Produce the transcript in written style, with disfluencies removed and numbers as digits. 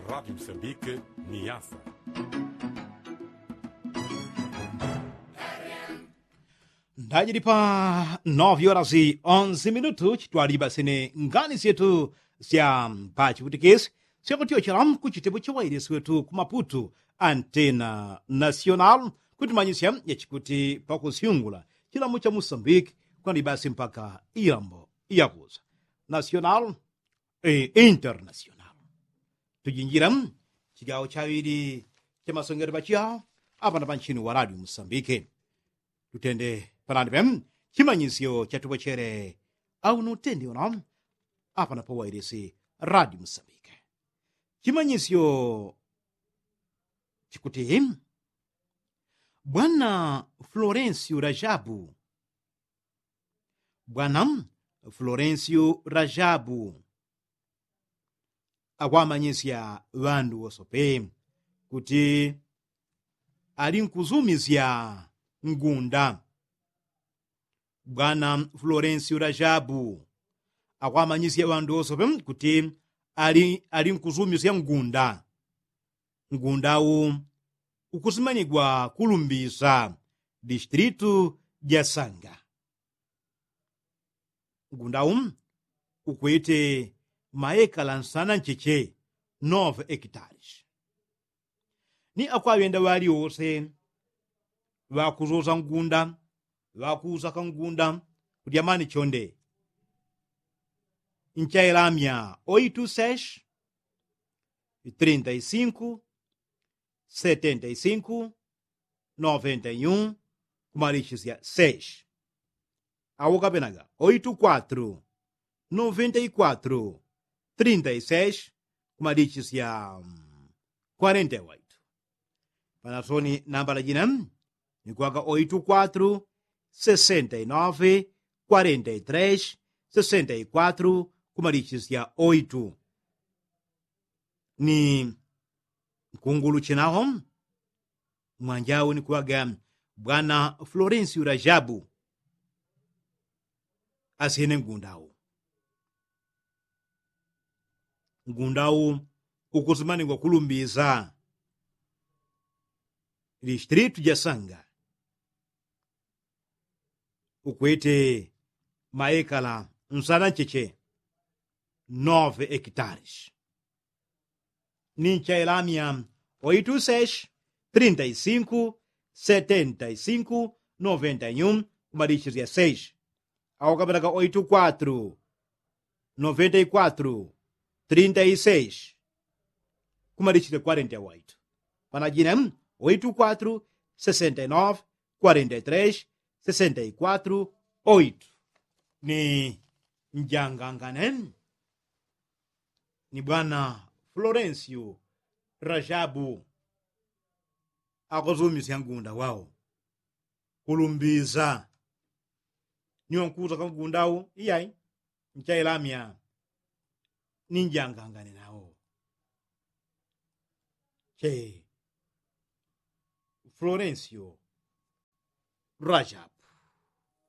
Rádio Moçambique, Niassa. Ndajiri pa 9h11 chitwaliba sene ngani zetu sya pachiputikesi syakutiwa chilamu kuchitepo chawairesi wetu kumaputu antena nacional kuti manyisya yachikuti pakusyungula chilamu cha moçambique kwani basi mpaka iyambo iyakuza nacional internacional tujinjira chigawo chawiri cha masongero pachiyawo apana pa ntchini wa radio moçambique tutende panani pem chimanyisyo chatupo chere auno utende ona apana pa wairesi radio moçambique chimanyisyo chikuti bwana florencio rajabu akwamanyisya vandu osope kuti ali nkuzumizya ngunda. Bwana Florencio Rajabu akwamanyisya vandu osope kuti ali nkuzumizya ngundawu ukusimanyidwa kulumbisa distrito dia Sanga. Ngundawu ukuite maekala nsana ncheche 9 hectares. Ni akwawenda wali wose vakuzoza ngunda vakuuzaka ngunda kuti amani chonde nchailamya 86 35 75 91 kumalichizya 6 awo kapenaga 84 94 36 kumalichizya 48 panasoni nambala jina nikuwaka 84 69 43 64 kumalichizya 8 ni nkungulu chinaho mwanjawo nikuwaga bwana Florencio Rajabu asiyene ngundawu ukusimaningwa kulumbiza distrito dia Sanga ukuite maekala nsana ncheche 9 hectares ninchailamya 86 35 75 91 kumalichizya 6 awo kapenaka 84 94 36 kumalichizya 48 panajina 84 69 43 64 8 ni mjanganganen ni bwana Florencio Rajabu akuzumizya ngunda wawo kulumbiza niwo nkuza ka ngundawu iyayi nchailamya ni mjangangane nawo che Florencio Rajabu